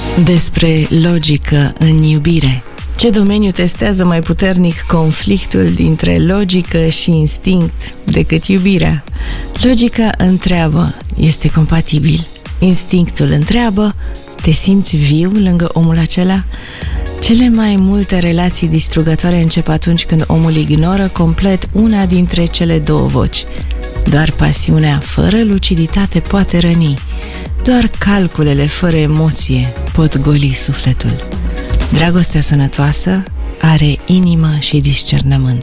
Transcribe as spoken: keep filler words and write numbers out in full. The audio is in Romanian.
Despre logică în iubire. Ce domeniu testează mai puternic conflictul dintre logică și instinct decât iubirea? Logica întreabă, este compatibil? Instinctul întreabă, te simți viu lângă omul acela? Cele mai multe relații distrugătoare încep atunci când omul ignoră complet una dintre cele două voci. Doar pasiunea fără luciditate poate răni. Doar calculele fără emoție pot goli sufletul. Dragostea sănătoasă are inimă și discernământ.